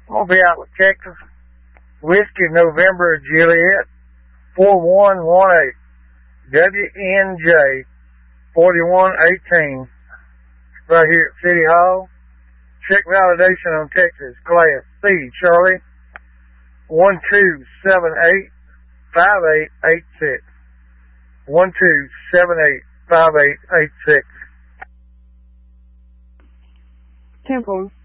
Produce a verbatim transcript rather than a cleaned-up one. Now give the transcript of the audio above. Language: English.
I'm going to be out with Texas Whiskey November Juliet four one one eight W N J forty-one eighteen right here at City Hall. Check validation on Texas Class C, Charlie, one two seven eight five eight eight six. one two seven eight five eight eight six. Temple